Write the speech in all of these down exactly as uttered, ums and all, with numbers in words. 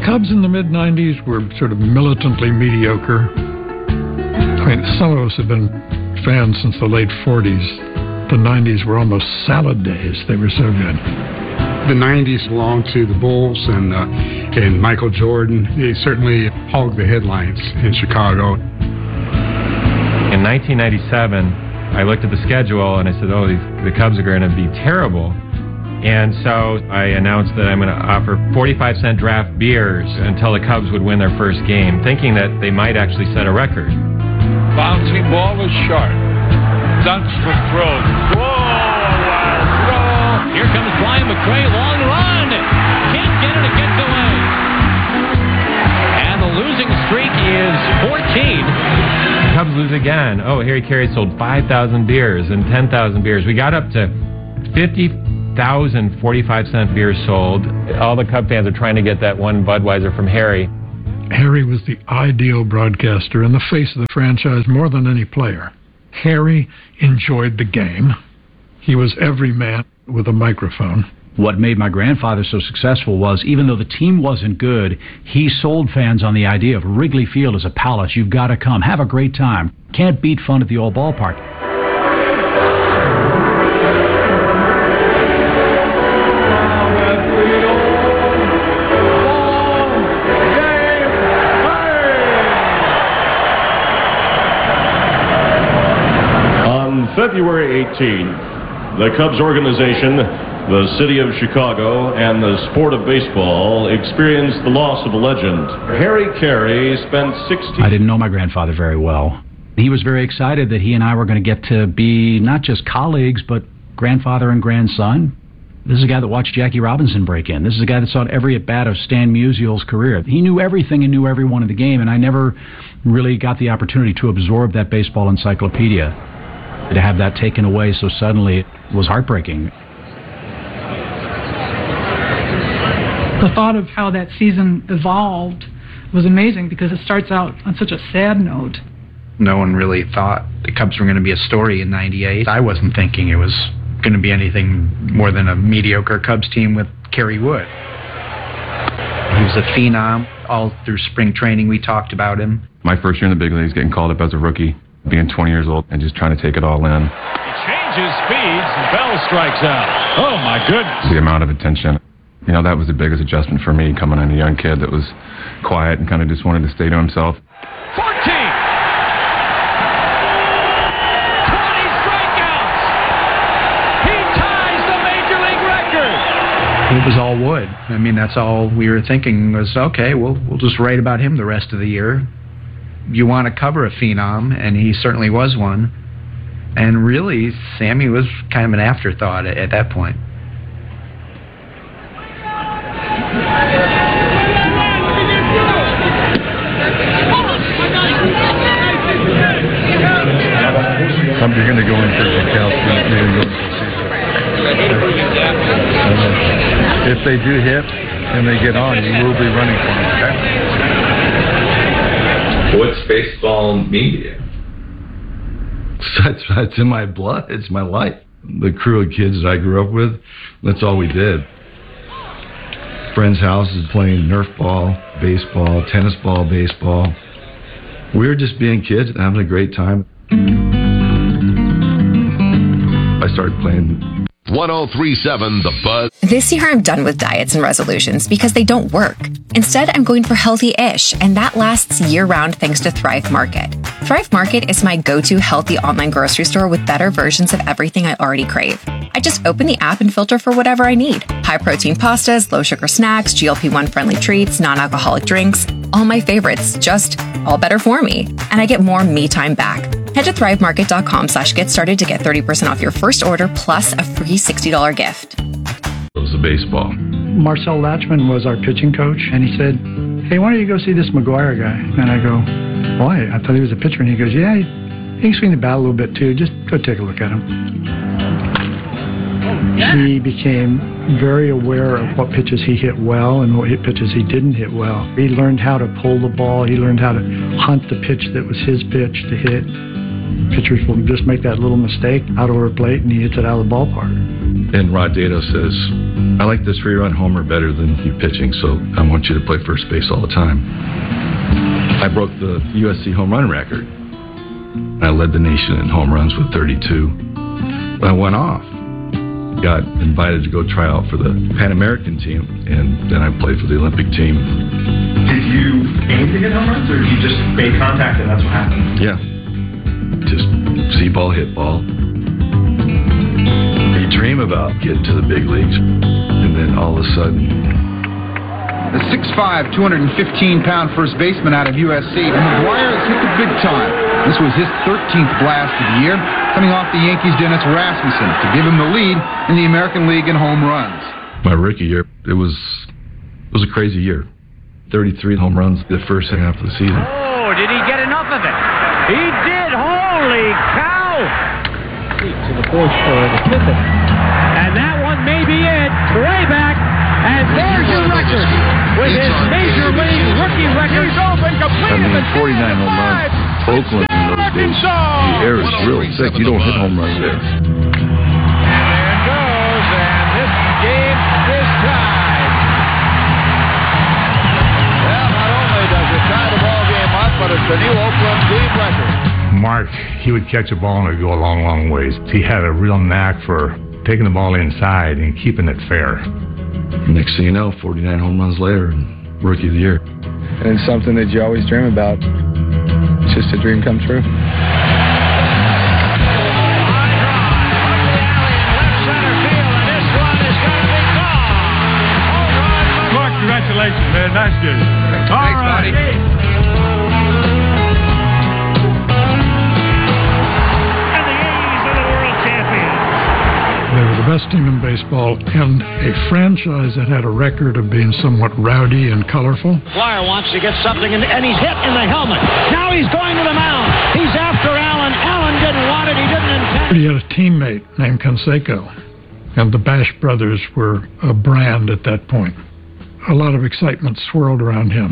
Cubs in the mid nineties were sort of militantly mediocre. I mean, some of us have been fans since the late forties. The nineties were almost salad days. They were so good. The nineties belonged to the Bulls and uh, and Michael Jordan. They certainly hogged the headlines in Chicago. In nineteen ninety-seven, I looked at the schedule and I said, oh, these, the Cubs are going to be terrible. And so I announced that I'm going to offer forty-five cent draft beers until the Cubs would win their first game, thinking that they might actually set a record. Bouncing ball is sharp. Dunsford throws. Whoa, wild throw. Here comes Brian McRae, long run. Can't get it, it gets away. And the losing streak is fourteen. Cubs lose again. Oh, Harry Carey sold five thousand beers and ten thousand beers. We got up to fifty thousand forty-five cent beers sold. All the Cub fans are trying to get that one Budweiser from Harry. Harry was the ideal broadcaster and the face of the franchise more than any player. Harry enjoyed the game. He was every man with a microphone. What made my grandfather so successful was, even though the team wasn't good, he sold fans on the idea of Wrigley Field as a palace. You've got to come. Have a great time. Can't beat fun at the old ballpark. On February eighteenth, the Cubs organization, the city of Chicago, and the sport of baseball experienced the loss of a legend. Harry Carey spent sixteen... I didn't know my grandfather very well. He was very excited that he and I were going to get to be not just colleagues, but grandfather and grandson. This is a guy that watched Jackie Robinson break in. This is a guy that saw every at-bat of Stan Musial's career. He knew everything and knew everyone in the game, and I never really got the opportunity to absorb that baseball encyclopedia. To have that taken away so suddenly was heartbreaking. The thought of how that season evolved was amazing because it starts out on such a sad note. No one really thought the Cubs were going to be a story in ninety-eight. I wasn't thinking it was going to be anything more than a mediocre Cubs team with Kerry Wood. He was a phenom. All through spring training we talked about him. My first year in the big leagues, getting called up as a rookie, being twenty years old and just trying to take it all in. He changes speeds, and Bell strikes out. Oh, my goodness. The amount of attention, you know, that was the biggest adjustment for me, coming in a young kid that was quiet and kind of just wanted to stay to himself. fourteen! twenty strikeouts! He ties the Major League record! It was all Wood. I mean, that's all we were thinking was, okay, we'll, we'll just write about him the rest of the year. You want to cover a phenom, and he certainly was one. And really, Sammy was kind of an afterthought at, at that point. Somebody's going to go in for Kowalski. They're going to go in for Caesar. Uh, if they do hit and they get on, you will be running for them. Okay? What's baseball mean to you? That's, that's in my blood. It's my life. The crew of kids that I grew up with, that's all we did. Friends' houses playing Nerf ball, baseball, tennis ball, baseball. We were just being kids and having a great time. I started playing one oh three point seven The Buzz. This year I'm done with diets and resolutions because they don't work. Instead, I'm going for healthy-ish, and that lasts year-round thanks to Thrive Market. Thrive Market is my go-to healthy online grocery store with better versions of everything I already crave. I just open the app and filter for whatever I need. High-protein pastas, low-sugar snacks, G L P one friendly treats, non-alcoholic drinks, all my favorites, just all better for me. And I get more me time back. Head to thrivemarket.com slash get started to get thirty percent off your first order plus a free sixty dollars gift. It was a baseball. Marcel Latchman was our pitching coach, and he said, hey, why don't you go see this McGuire guy? And I go, why? I thought he was a pitcher. And he goes, yeah, he, he can swing the bat a little bit too. Just go take a look at him. He became very aware of what pitches he hit well and what pitches he didn't hit well. He learned how to pull the ball. He learned how to hunt the pitch that was his pitch to hit. Pitchers will just make that little mistake out over a plate, and he hits it out of the ballpark. And Rod Dedeaux says, I like this three-run homer better than you pitching, so I want you to play first base all the time. I broke the U S C home run record. I led the nation in home runs with thirty-two. I went off. Got invited to go try out for the Pan American team, and then I played for the Olympic team. Did you aim to get home runs, or you just made contact and that's what happened? Yeah. Just see ball, hit ball. You dream about getting to the big leagues, and then all of a sudden... The six five, two hundred fifteen pound first baseman out of U S C, and McGwire has hit the big time. This was his thirteenth blast of the year, coming off the Yankees' Dennis Rasmussen to give him the lead in the American League in home runs. My rookie year, it was it was a crazy year. thirty-three home runs the first half of the season. Oh, did he get enough of it? He did. Holy cow! To the fourth or the fifth. And that one may be it. Way back. And there's your record with his major league rookie record. He's open, I mean, forty-nine home runs. Oakland in those days, the air is real thick. You don't hit home runs there. There it goes, and this game is tied. Well, not only does it tie the ball game up, but it's a new Oakland team record. Mark, he would catch a ball and it would go a long, long ways. He had a real knack for taking the ball inside and keeping it fair. Next thing you know, forty-nine home runs later, and rookie of the year. And it's something that you always dream about. It's just a dream come true. Mark, congratulations, man. Nice game. All Thanks, right. buddy. They were the best team in baseball and a franchise that had a record of being somewhat rowdy and colorful. Flyer wants to get something, in, and he's hit in the helmet. Now he's going to the mound. He's after Allen. Allen didn't want it. He didn't intend it. He had a teammate named Canseco, and the Bash brothers were a brand at that point. A lot of excitement swirled around him.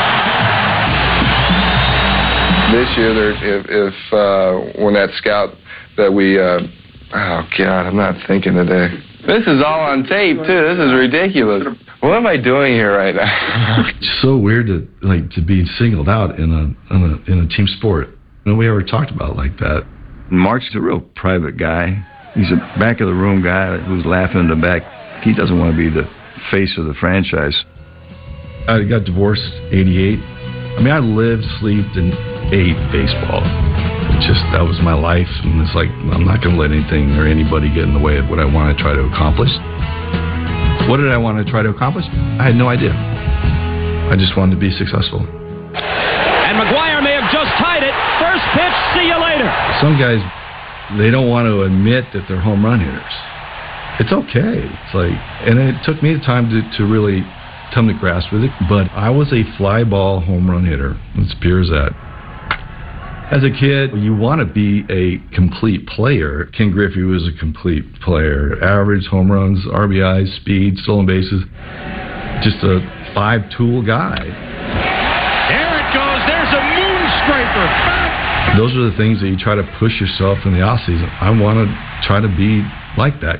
This year, there, if, if uh, when that scout that we... Uh, Oh, God, I'm not thinking today. This is all on tape, too. This is ridiculous. What am I doing here right now? It's so weird to like to be singled out in a, in a in a team sport. Nobody ever talked about it like that. Mark's a real private guy. He's a back of the room guy who's laughing in the back. He doesn't want to be the face of the franchise. I got divorced eighty-eight. I mean, I lived, slept, and ate baseball. It just, that was my life, and it's like, I'm not going to let anything or anybody get in the way of what I want to try to accomplish. What did I want to try to accomplish? I had no idea. I just wanted to be successful. And McGwire may have just tied it. First pitch, see you later. Some guys, they don't want to admit that they're home run hitters. It's okay. It's like, and it took me the time to, to really come to grasp with it, but I was a fly ball home run hitter. It's pure as that. As a kid, you want to be a complete player. Ken Griffey was a complete player. Average, home runs, R B Is, speed, stolen bases. Just a five-tool guy. There it goes. There's a moon scraper. Those are the things that you try to push yourself in the offseason. I want to try to be like that.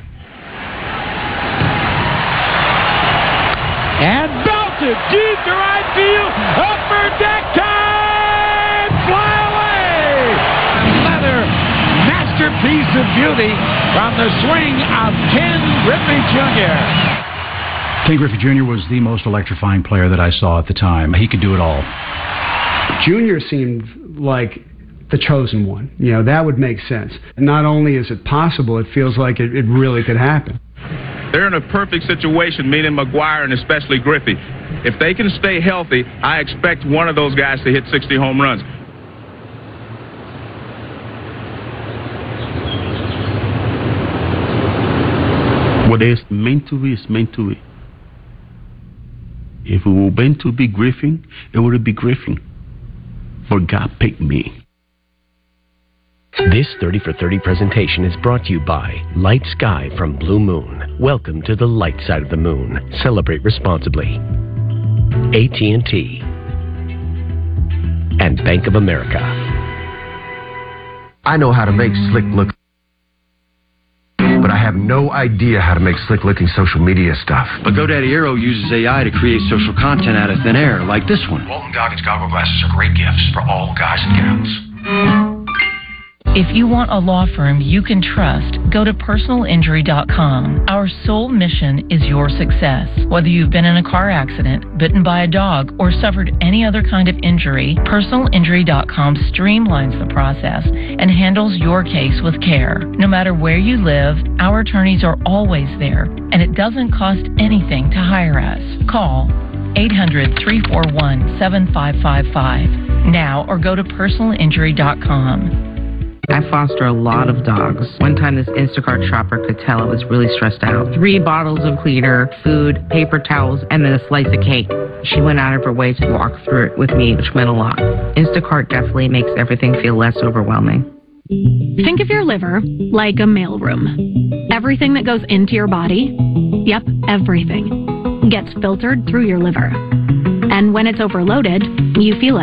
And belted deep to right field. Upper deck time. Fly away. Another masterpiece of beauty from the swing of Ken Griffey Junior Ken Griffey Junior was the most electrifying player that I saw at the time. He could do it all. Junior seemed like the chosen one. You know, that would make sense. Not only is it possible, it feels like it, it really could happen. They're in a perfect situation, meaning McGwire and especially Griffey. If they can stay healthy, I expect one of those guys to hit sixty home runs. What is meant to be is meant to be. If it were meant to be Griffin, it would be Griffin. For God picked me. This thirty for thirty presentation is brought to you by Light Sky from Blue Moon. Welcome to the light side of the moon. Celebrate responsibly. A T and T and Bank of America. I know how to make slick look, but I have no idea how to make slick-looking social media stuff. But GoDaddy Aero uses A I to create social content out of thin air, like this one. Walton Goggins goggle glasses are great gifts for all guys and gals. If you want a law firm you can trust, go to personal injury dot com. Our sole mission is your success. Whether you've been in a car accident, bitten by a dog, or suffered any other kind of injury, personal injury dot com streamlines the process and handles your case with care. No matter where you live, our attorneys are always there, and it doesn't cost anything to hire us. Call eight hundred, three four one, seven five five five now or go to personal injury dot com. I foster a lot of dogs. One time this Instacart shopper could tell I was really stressed out. Three bottles of cleaner, food, paper towels, and then a slice of cake. She went out of her way to walk through it with me, which meant a lot. Instacart definitely makes everything feel less overwhelming. Think of your liver like a mailroom. Everything that goes into your body, yep, everything, gets filtered through your liver. And when it's overloaded, you feel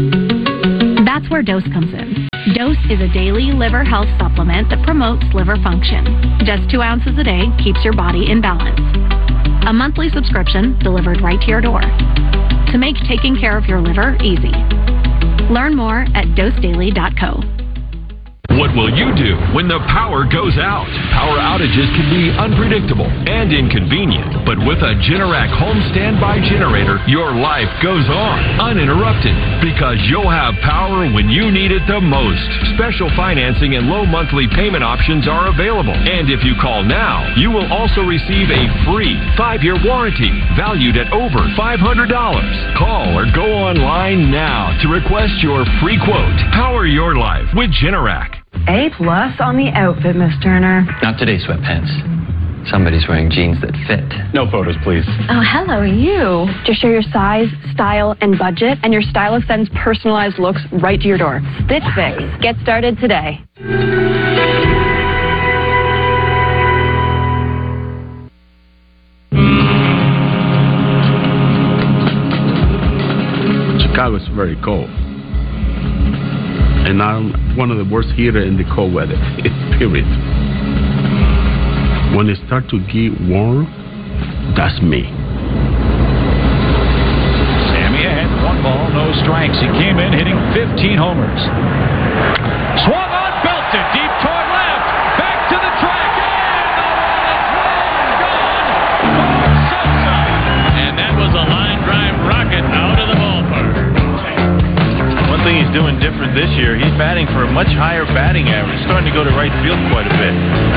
it. That's where Dose comes in. Dose is a daily liver health supplement that promotes liver function. Just two ounces a day keeps your body in balance. A monthly subscription delivered right to your door to make taking care of your liver easy. Learn more at dose daily dot co. What will you do when the power goes out? Power outages can be unpredictable and inconvenient, but with a Generac home standby generator, your life goes on uninterrupted because you'll have power when you need it the most. Special financing and low monthly payment options are available, and if you call now, you will also receive a free five-year warranty valued at over five hundred dollars. Call or go online now to request your free quote. Power your life with Generac. A plus on the outfit, Miss Turner. Not today, sweatpants. Somebody's wearing jeans that fit. No photos, please. Oh, hello, you. Just share your size, style, and budget, and your stylist sends personalized looks right to your door. Stitch Fix. Get started today. Chicago's very cold. And I'm one of the worst hitters in the cold weather, period. When it starts to get warm, that's me. Sammy ahead, one ball, no strikes. He came in hitting fifteen homers. Swung on, belted deep toward left. Back to the track, and the ball is long gone for Sosa. And that was a line drive rocket out of the ballpark. One thing he's doing different this year, he's batting for a much higher batting average, starting to go to right field quite a bit.